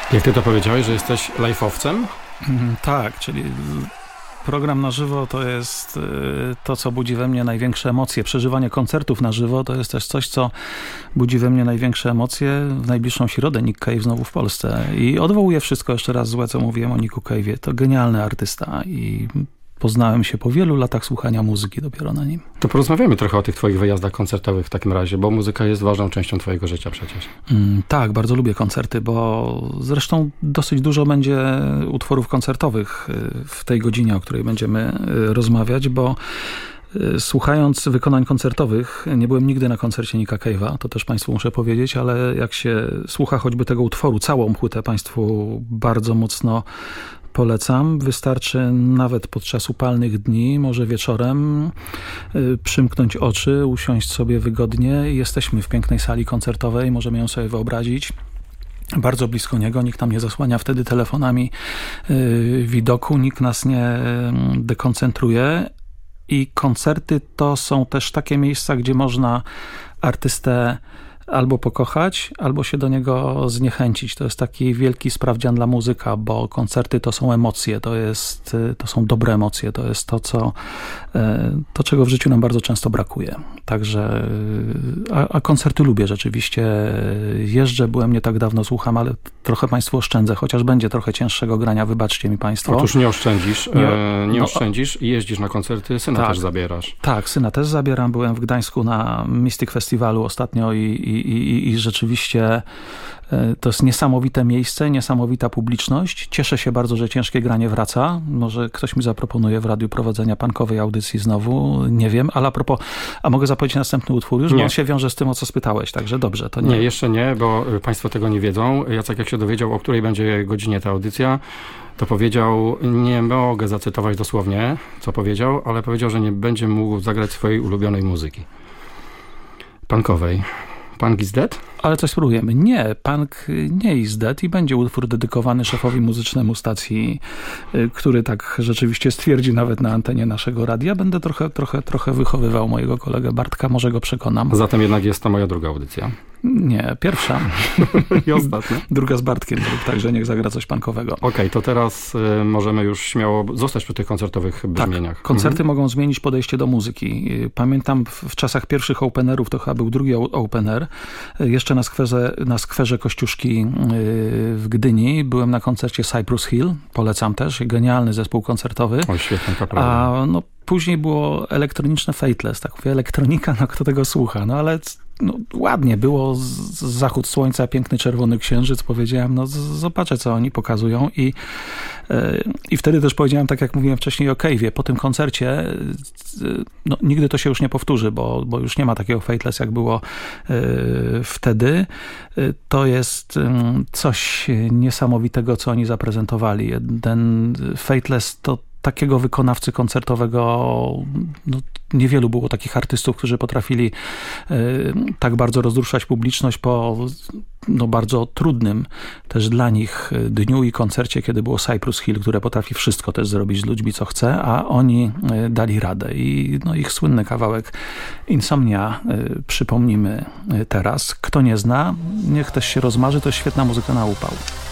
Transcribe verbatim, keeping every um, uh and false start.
Jak ty to powiedziałeś, że jesteś live'owcem? Mm, tak, czyli program na żywo to jest to, co budzi we mnie największe emocje. Przeżywanie koncertów na żywo to jest też coś, co budzi we mnie największe emocje. W najbliższą środę Nick Cave znowu w Polsce. I odwołuję wszystko jeszcze raz złe, co mówiłem o Nicku Cave'ie. To genialny artysta i poznałem się po wielu latach słuchania muzyki dopiero na nim. To porozmawiamy trochę o tych twoich wyjazdach koncertowych w takim razie, bo muzyka jest ważną częścią twojego życia przecież. Mm, tak, bardzo lubię koncerty, bo zresztą dosyć dużo będzie utworów koncertowych w tej godzinie, o której będziemy rozmawiać, bo słuchając wykonań koncertowych, nie byłem nigdy na koncercie Nicka Cave'a, to też państwu muszę powiedzieć, ale jak się słucha choćby tego utworu, całą płytę państwu bardzo mocno polecam. Wystarczy nawet podczas upalnych dni, może wieczorem, przymknąć oczy, usiąść sobie wygodnie. Jesteśmy w pięknej sali koncertowej, możemy ją sobie wyobrazić. Bardzo blisko niego, nikt nam nie zasłania wtedy telefonami widoku, nikt nas nie dekoncentruje. I koncerty to są też takie miejsca, gdzie można artystę albo pokochać, albo się do niego zniechęcić. To jest taki wielki sprawdzian dla muzyka, bo koncerty to są emocje, to jest, to są dobre emocje, to jest to, co, to, czego w życiu nam bardzo często brakuje. Także, a, a koncerty lubię rzeczywiście. Jeżdżę, byłem nie tak dawno, słucham, ale trochę państwu oszczędzę, chociaż będzie trochę cięższego grania, wybaczcie mi państwo. Otóż nie oszczędzisz, nie, e, nie no, oszczędzisz i jeździsz na koncerty, syna tak, też zabierasz. Tak, syna też zabieram, byłem w Gdańsku na Mystic Festiwalu ostatnio i, i I, i, I rzeczywiście to jest niesamowite miejsce, niesamowita publiczność. Cieszę się bardzo, że ciężkie granie wraca. Może ktoś mi zaproponuje w radiu prowadzenia punkowej audycji znowu, nie wiem, ale a propos, a mogę zapowiedzieć następny utwór już, nie. Bo on się wiąże z tym, o co spytałeś, także dobrze. To nie. nie, jeszcze nie, bo państwo tego nie wiedzą. Jacek, jak się dowiedział, o której będzie godzinie ta audycja, to powiedział, nie mogę zacytować dosłownie, co powiedział, ale powiedział, że nie będzie mógł zagrać swojej ulubionej muzyki punkowej. Punk is dead? Ale coś spróbujemy. Nie, punk nie is dead i będzie utwór dedykowany szefowi muzycznemu stacji, który tak rzeczywiście stwierdzi nawet na antenie naszego radia. Będę trochę, trochę, trochę wychowywał mojego kolegę Bartka, może go przekonam. Zatem jednak jest to moja druga audycja. Nie, pierwsza. I ostatnia. Druga z Bartkiem, także niech zagra coś punkowego. Okej, okay, to teraz y, możemy już śmiało zostać przy tych koncertowych brzmieniach. Tak, koncerty mhm. mogą zmienić podejście do muzyki. Pamiętam w, w czasach pierwszych openerów, to chyba był drugi opener, jeszcze na skwerze, na skwerze Kościuszki w Gdyni. Byłem na koncercie Cypress Hill, polecam też, genialny zespół koncertowy. O, świetnie, to prawda. A no, później było elektroniczne Fateless, tak mówię, elektronika, no kto tego słucha, no ale no, ładnie było, z, z zachód słońca, piękny czerwony księżyc, powiedziałem, no z, zobaczę, co oni pokazują i, yy, i wtedy też powiedziałem, tak jak mówiłem wcześniej o Cave'ie, po tym koncercie yy, no, nigdy to się już nie powtórzy, bo, bo już nie ma takiego Fateless, jak było yy, wtedy. Yy, to jest yy, coś niesamowitego, co oni zaprezentowali. Ten Fateless to takiego wykonawcy koncertowego, no, niewielu było takich artystów, którzy potrafili y, tak bardzo rozruszać publiczność po no, bardzo trudnym też dla nich dniu i koncercie, kiedy było Cypress Hill, które potrafi wszystko też zrobić z ludźmi, co chce, a oni y, dali radę. I no, ich słynny kawałek Insomnia y, przypomnimy teraz. Kto nie zna, niech też się rozmarzy, to jest świetna muzyka na upał.